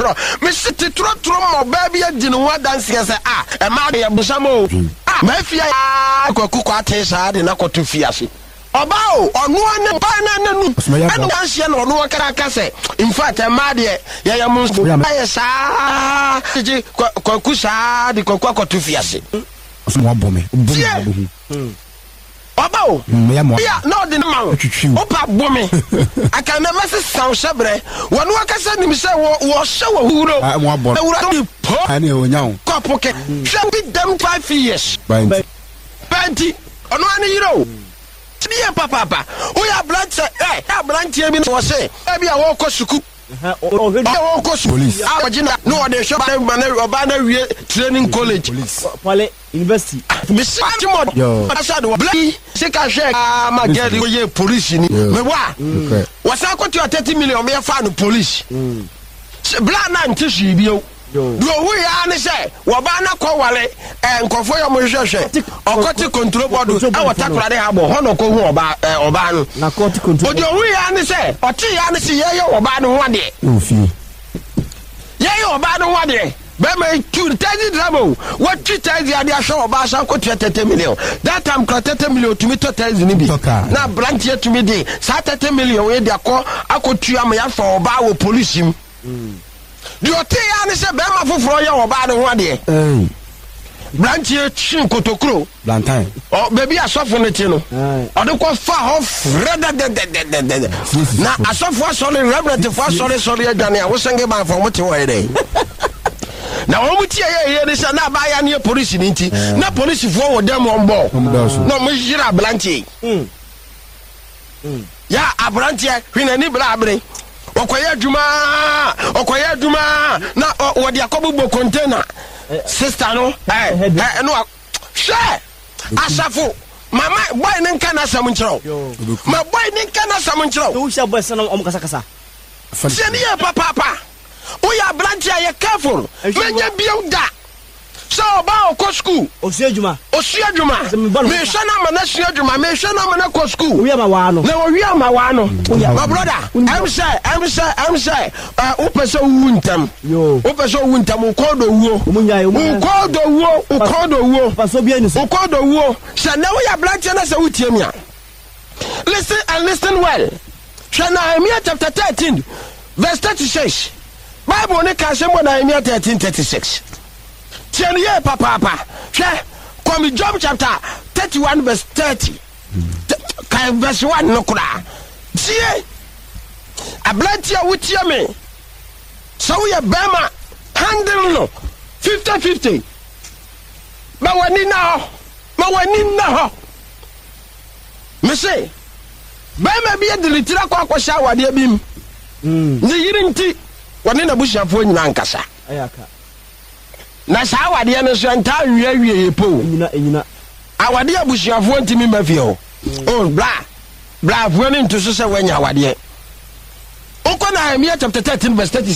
me sit tro mo baby adi no wa dance say e ma de busamo ma fia kwaku kwa te sa de na koto fiase oba o onu ane pa na nanu anu anhia na onu wakara kase in fact e ma de ya munfu aye sa ji kwaku sa de kwaku koto fiase so wa bome oba o ya no de ma opa bome aka na mase saw shebre wonu akasa nim se wo hye wo huro na wuro po ani onyawo kopoke hwe bi dem 5 years banti ono ani yiro tiye papa o ya branch ya branch e bi no se e bi a wo ko suku wo ko police agina no de show ba na wie training college Pale university Miss Timod asad wo blai se ka hwe ma get ye police ni me wa wasa kwatu 30 million me fa no police bla na ntisu bi o do hu ya ne se wo ba na ko wale nkofo yo mo hwehwe okoti control board awotakura de ha bo hono ko hu oba no na court control do hu ya ne se oti ya ne se ye oba no ho ade ofi ye oba no ho ade be me tu tazi drabo what tu tazi ade ahwe oba sa ko 30 million that time 30 million to me to tazi ni bi na branch ye to me dey sa 30 million we dey akotu am ya fa oba wo police im do te ya ne se be ma foforo ye oba no ho ade branch ye chin kotokro plantain oh baby asofo ne ti no ode ko fa ho freda de na asofo sorry reverend for sorry adwane a wo senge ba fa mo te wo ere na wo mutie ye ne se na ba ya ne police ni nti na police fo wo dem on bo no mo jira branch ya abranch hwina ni bla abre okoye aduma na wo de akobubo container sister no no share asafo mama boy nin kana samunchiro ma boy nin kana samunchiro do sha boy sana om kasa senior papa o ya branch ya careful menye biuda so ba ko school osuadwuma me shana mana suadwuma me shana mana ko school wi ama wa no na wi ama wa no my brother I'm say upese wuntam upese wuntam ukodo wuo paso bia ni so ukodo wuo sha na we ya branch na se wutie mia listen well shana Nehemiah chapter 13 verse 36 Bible ne ka se mo na Nehemiah 13:36 Tienye papa come Job chapter 31 verse 30 verse 1 no kura tie ablantia wutie me so we bema handle no 50-50 ma wani na ho me say bema bi edilitira kwa kwasha wade bim ni yiri nti wani na bushafo nyina nkasa ayaka na sa awade no so nta wie epo enyina awade abusuafo ntimi mafie ho oh bla vuani nto so se wanya awade ukona Nehemiah chapter 13 verse 36